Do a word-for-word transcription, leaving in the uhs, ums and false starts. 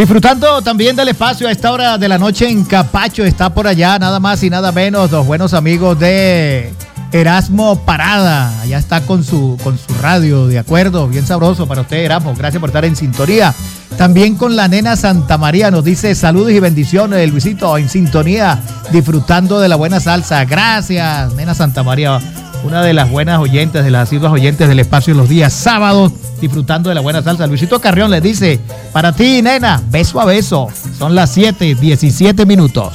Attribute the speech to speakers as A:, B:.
A: Disfrutando también del espacio a esta hora de la noche en Capacho, está por allá nada más y nada menos los buenos amigos de Erasmo Parada. Allá está con su, con su radio, de acuerdo, bien sabroso para usted, Erasmo. Gracias por estar en sintonía. También con la nena Santa María nos dice saludos y bendiciones, Luisito, en sintonía, disfrutando de la buena salsa. Gracias, nena Santa María, una de las buenas oyentes, de las asiduas oyentes del espacio los días sábados, disfrutando de la buena salsa. Luisito Carrión les dice, para ti, nena, beso a beso. Son las siete, diecisiete minutos.